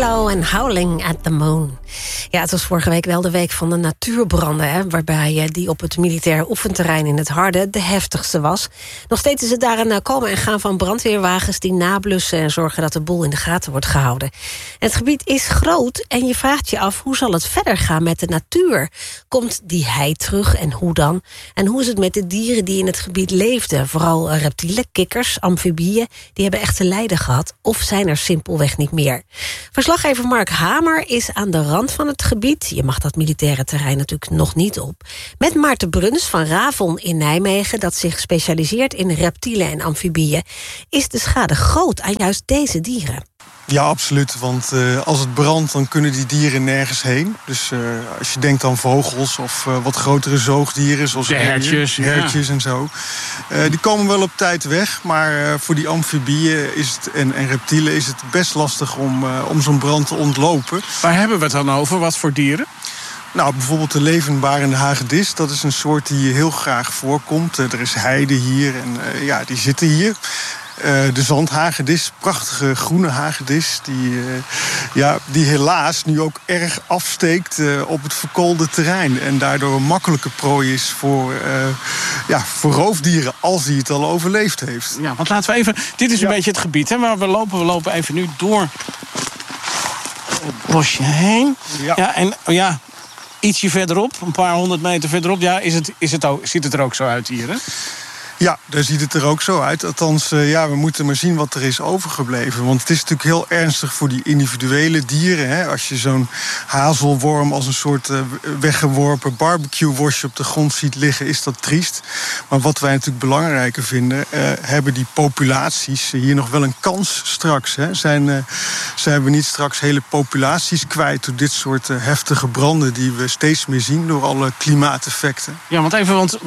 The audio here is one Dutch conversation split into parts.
Lizzo en Howling at the Moon. Ja, het was vorige week wel de week van de natuurbranden, hè, waarbij die op het militair oefenterrein in het Harde de heftigste was. Nog steeds is het daar een komen en gaan van brandweerwagens die nablussen en zorgen dat de boel in de gaten wordt gehouden. Het gebied is groot en je vraagt je af, hoe zal het verder gaan met de natuur? Komt die hei terug en hoe dan? En hoe is het met de dieren die in het gebied leefden? Vooral reptielen, kikkers, amfibieën, die hebben echt te lijden gehad of zijn er simpelweg niet meer. Verslaggever Mark Hamer is aan de rand van het gebied. Je mag dat militaire terrein natuurlijk nog niet op. Met Maarten Bruns van Ravon in Nijmegen, dat zich specialiseert in reptielen en amfibieën. Is de schade groot aan juist deze dieren? Ja, absoluut. Want als het brandt, dan kunnen die dieren nergens heen. Dus als je denkt aan vogels of wat grotere zoogdieren, zoals hertjes en zo. Die komen wel op tijd weg. Maar voor die amfibieën en reptielen is het best lastig om zo'n brand te ontlopen. Waar hebben we het dan over? Wat voor dieren? Nou, bijvoorbeeld de levendbarende hagedis. Dat is een soort die heel graag voorkomt. Er is heide hier en die zitten hier. De zandhagedis, prachtige groene hagedis, die helaas nu ook erg afsteekt op het verkoolde terrein. En daardoor een makkelijke prooi is voor roofdieren, als hij het al overleefd heeft. Ja, want laten we even, dit is een beetje het gebied hè, waar we lopen. We lopen even nu door het bosje heen. Ja, ietsje verderop, een paar 100 meter verderop, ziet het er ook zo uit hier, hè? Ja, daar ziet het er ook zo uit. Althans, we moeten maar zien wat er is overgebleven. Want het is natuurlijk heel ernstig voor die individuele dieren. Hè? Als je zo'n hazelworm als een soort weggeworpen barbecue-worstje op de grond ziet liggen, is dat triest. Maar wat wij natuurlijk belangrijker vinden, hebben die populaties hier nog wel een kans straks. Hè? Zijn we niet straks hele populaties kwijt door dit soort heftige branden die we steeds meer zien door alle klimaateffecten? Ja, want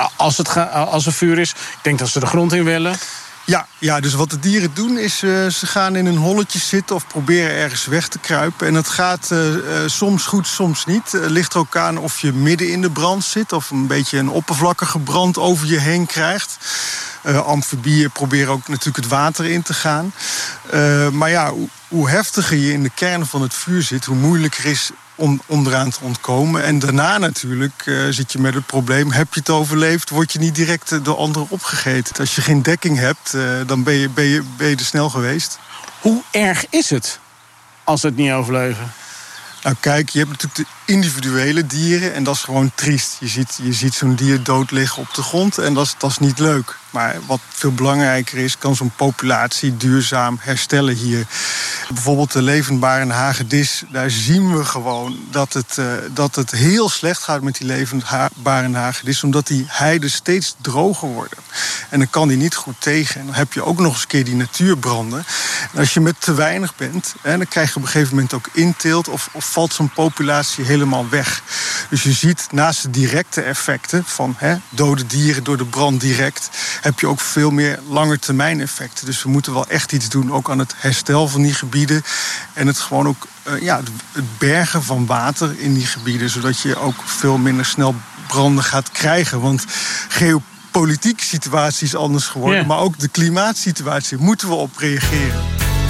als er vuur is, ik denk dat ze de grond in willen. Ja, dus wat de dieren doen is, ze gaan in een holletje zitten of proberen ergens weg te kruipen. En dat gaat soms goed, soms niet. Ligt er ook aan of je midden in de brand zit of een beetje een oppervlakkige brand over je heen krijgt. Amfibieën proberen ook natuurlijk het water in te gaan. Maar ja, hoe heftiger je in de kern van het vuur zit, hoe moeilijker is om eraan te ontkomen. En daarna natuurlijk zit je met het probleem, heb je het overleefd, word je niet direct door anderen opgegeten. Als je geen dekking hebt, dan ben je er snel geweest. Hoe erg is het als we het niet overleven? Nou kijk, je hebt natuurlijk de individuele dieren en dat is gewoon triest. Je ziet zo'n dier dood liggen op de grond en dat is niet leuk. Maar wat veel belangrijker is, kan zo'n populatie duurzaam herstellen hier. Bijvoorbeeld de levendbarende hagedis, daar zien we gewoon dat het heel slecht gaat met die levendbarende hagedis, omdat die heiden steeds droger worden. En dan kan die niet goed tegen. En dan heb je ook nog eens een keer die natuurbranden. En als je met te weinig bent, dan krijg je op een gegeven moment ook inteelt of valt zo'n populatie helemaal weg. Dus je ziet naast de directe effecten van dode dieren door de brand direct, heb je ook veel meer langetermijn effecten. Dus we moeten wel echt iets doen, ook aan het herstel van die gebieden. En het gewoon ook het bergen van water in die gebieden, zodat je ook veel minder snel branden gaat krijgen. Want geopolitieke situatie is anders geworden, maar ook de klimaatsituatie moeten we op reageren.